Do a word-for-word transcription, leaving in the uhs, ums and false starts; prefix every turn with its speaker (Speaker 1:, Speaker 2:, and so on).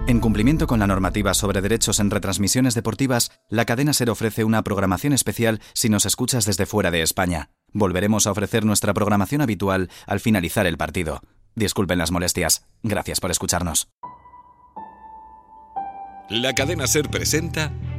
Speaker 1: En cumplimiento con la normativa sobre derechos en retransmisiones deportivas, la cadena SER ofrece una programación especial si nos escuchas desde fuera de España. Volveremos a ofrecer nuestra programación habitual al finalizar el partido. Disculpen las molestias. Gracias por escucharnos.
Speaker 2: La cadena SER presenta